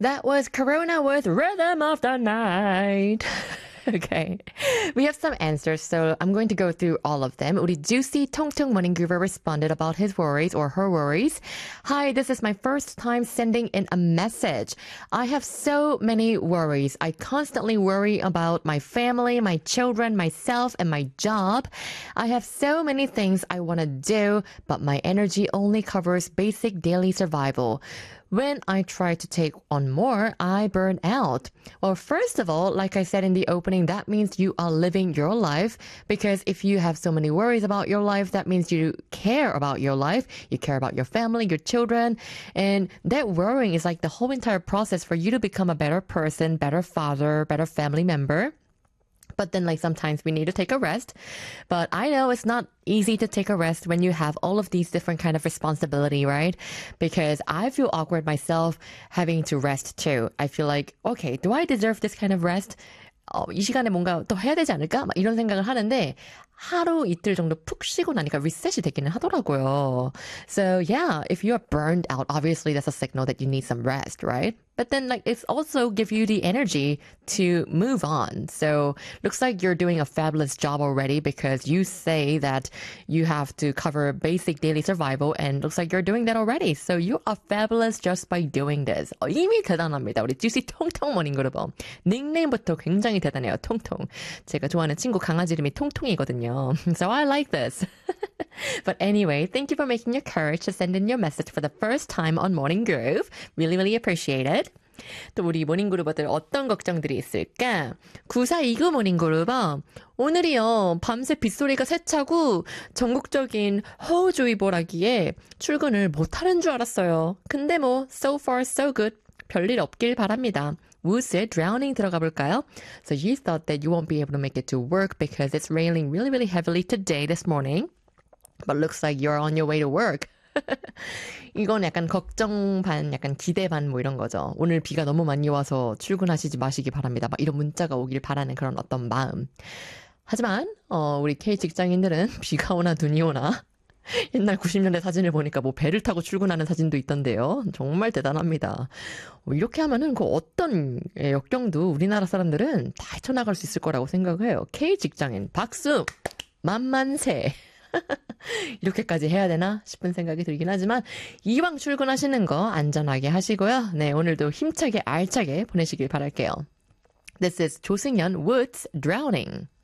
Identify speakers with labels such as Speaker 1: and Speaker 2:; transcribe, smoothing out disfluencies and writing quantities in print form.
Speaker 1: That was Corona with Rhythm of the Night. Okay. We have some answers, so I'm going to go through all of them. 우리 Juicy 통통 Morning Groover responded about his worries or her worries. Hi, this is my first time sending in a message. I have so many worries. I constantly worry about my family, my children, myself, and my job. I have so many things I want to do, but my energy only covers basic daily survival. When I try to take on more, I burn out. Well, first of all, like I said in the opening, that means you are living your life, because if you have so many worries about your life, that means you care about your life. You care about your family, your children. And that worrying is like the whole entire process for you to become a better person, better father, better family member. But then like sometimes we need to take a rest. But I know it's not easy to take a rest when you have all of these different kind of responsibility, right? Because I feel awkward myself having to rest too. I feel like, okay, do I deserve this kind of rest? 이 시간에 뭔가 더 해야 되지 않을까? 막 이런 생각을 하는데 하루 이틀 정도 푹 쉬고 나니까 리셋이 되기는 하더라고요. So yeah, if you're burned out, obviously that's a signal that you need some rest, right? But then like it's also give you the energy to move on. So looks like you're doing a fabulous job already, because you say that you have to cover basic daily survival, and looks like you're doing that already. So you are fabulous just by doing this. 이미 대단합니다. 우리 주시 통통 모닝 그룹. 닉네임부터 굉장히 대단해요. 통통. 제가 좋아하는 친구 강아지 이름이 통통이거든요. So I like this. But anyway, thank you for making your courage to send in your message for the first time on Morning Groove. Really, really appreciate it. 또 우리 모닝그룹들 어떤 걱정들이 있을까? 9429 모닝그룹 오늘이요 밤새 빗소리가 세차고 전국적인 호우주의보라기에 출근을 못하는 줄 알았어요. 근데 뭐 so far so good. 별일 없길 바랍니다. Woods의 Drowning 들어가 볼까요? So you thought that you won't be able to make it to work because it's raining really, really heavily today, this morning. But looks like you're on your way to work. 이건 약간 걱정 반, 약간 기대 반 뭐 이런 거죠. 오늘 비가 너무 많이 와서 출근하시지 마시기 바랍니다. 막 이런 문자가 오길 바라는 그런 어떤 마음. 하지만 우리 K 직장인들은 비가 오나 눈이 오나 옛날 90년대 사진을 보니까 뭐 배를 타고 출근하는 사진도 있던데요. 정말 대단합니다. 이렇게 하면은 그 어떤 역경도 우리나라 사람들은 다 헤쳐나갈 수 있을 거라고 생각을 해요. K 직장인 박수! 만만세! 이렇게까지 해야 되나 싶은 생각이 들긴 하지만 이왕 출근하시는 거 안전하게 하시고요. 네, 오늘도 힘차게 알차게 보내시길 바랄게요. This is 조승연 Woods Drowning.